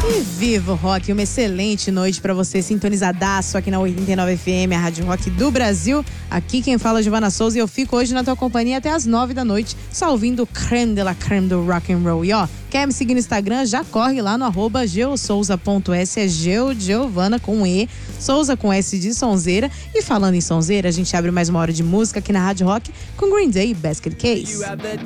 E viva o rock, uma excelente noite pra você, sintonizadaço aqui na 89 FM, a Rádio Rock do Brasil. Aqui quem fala é Giovana Souza e eu fico hoje na tua companhia até as 9 da noite, só ouvindo o creme de la creme do rock and roll. E ó, quer me seguir no Instagram? Já corre lá no @geosouza.s, é Giovana com E, Souza com S de sonzeira. E falando em sonzeira, a gente abre mais uma hora de música aqui na Rádio Rock com Green Day e Basket Case.